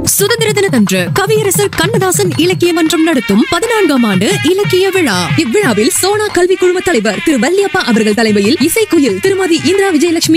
சுதந்திர தினத்தன்று கவியரசர் கண்ணதாசன் இலக்கிய மன்றம் நடத்தும் 14ஆம் ஆண்டு இலக்கிய விழா. இவ்விழாவில் சோனா கல்வி குழும தலைவர் திரு வல்லியப்பா அவர்கள் தலைமையில் இசைக்குயில் திருமதி இந்திரா விஜயலட்சுமி